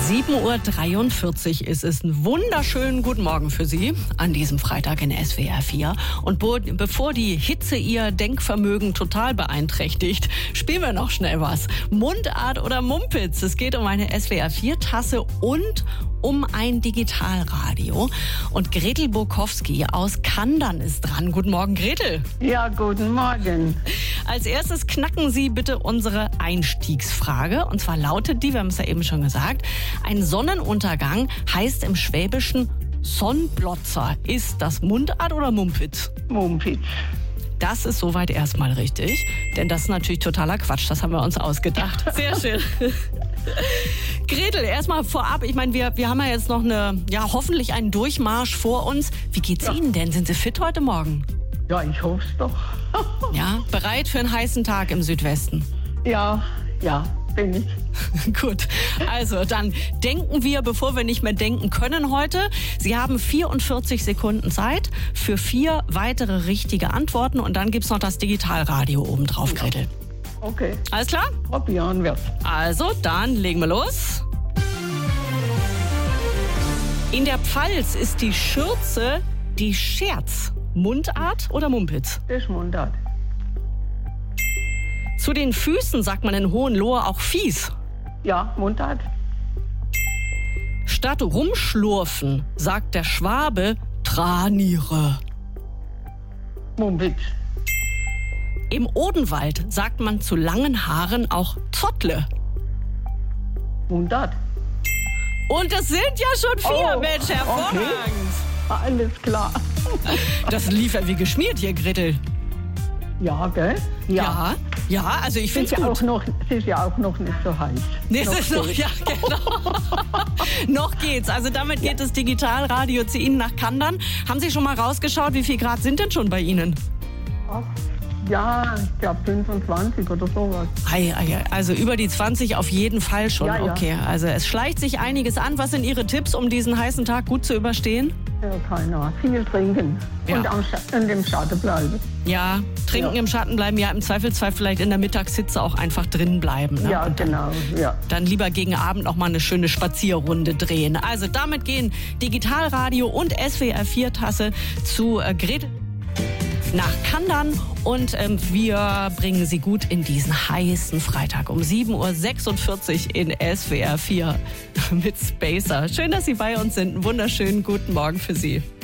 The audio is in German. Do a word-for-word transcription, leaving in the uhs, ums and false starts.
sieben Uhr dreiundvierzig ist es. Einen wunderschönen guten Morgen für Sie an diesem Freitag in S W R vier. Und bo- bevor die Hitze Ihr Denkvermögen total beeinträchtigt, spielen wir noch schnell was. Mundart oder Mumpitz? Es geht um eine S W R vier Tasse und um ein Digitalradio. Und Gretel Burkowski aus Kandern ist dran. Guten Morgen, Gretel. Ja, guten Morgen. Als erstes knacken Sie bitte unsere Einstiegsfrage. Und zwar lautet die, wir haben es ja eben schon gesagt, ein Sonnenuntergang heißt im Schwäbischen Sonnblotzer. Ist das Mundart oder Mumpitz? Mumpitz. Das ist soweit erstmal richtig, denn das ist natürlich totaler Quatsch. Das haben wir uns ausgedacht. Sehr schön. Gretel, erstmal vorab, ich meine, wir, wir haben ja jetzt noch eine, ja, hoffentlich einen Durchmarsch vor uns. Wie geht's Ja. Ihnen denn? Sind Sie fit heute Morgen? Ja, ich hoffe es doch. Ja, bereit für einen heißen Tag im Südwesten? Ja, ja, bin ich. Gut, also dann denken wir, bevor wir nicht mehr denken können heute. Sie haben vierundvierzig Sekunden Zeit für vier weitere richtige Antworten und dann gibt's noch das Digitalradio obendrauf, Ja. Gretel. Okay, Alles klar? probieren wir. Also, dann legen wir los. In der Pfalz ist die Schürze die Scherz. Mundart oder Mumpitz? Das ist Mundart. Zu den Füßen sagt man in Hohenlohe auch fies. Ja, Mundart. Statt rumschlurfen sagt der Schwabe Traniere. Mumpitz. Im Odenwald sagt man zu langen Haaren auch Zottle. Mundart. Und das sind ja schon vier, Oh, Mensch, hervorragend. Alles klar. Das lief ja wie geschmiert hier, Gretel. Ja, gell? Ja, ja, also ich Es finde ist, es ja gut. auch noch, es ist ja auch noch nicht so heiß. Nee, es ist noch, geht's. ja, genau. Noch geht's. Also damit geht das Digitalradio zu Ihnen nach Kandern. Haben Sie schon mal rausgeschaut, wie viel Grad sind denn schon bei Ihnen? Ach, ja, ich glaube fünfundzwanzig oder sowas. Ei, ei, ei. Also über die zwanzig auf jeden Fall schon. Ja, ja. Okay, also es schleicht sich einiges an. Was sind Ihre Tipps, um diesen heißen Tag gut zu überstehen? Ja, keine Ahnung. Viel trinken Ja. und am Scha- in dem Schatten bleiben. Ja, trinken Ja. im Schatten bleiben, ja im Zweifelsfall vielleicht in der Mittagshitze auch einfach drin bleiben. Ne? Ja, Und dann, genau. Ja. dann lieber gegen Abend noch mal eine schöne Spazierrunde drehen. Also damit gehen Digitalradio und S W R vier Tasse zu äh, Gretel nach Kandern und ähm, wir bringen Sie gut in diesen heißen Freitag um sieben Uhr sechsundvierzig in S W R vier mit Spacer. Schön, dass Sie bei uns sind. Einen wunderschönen guten Morgen für Sie.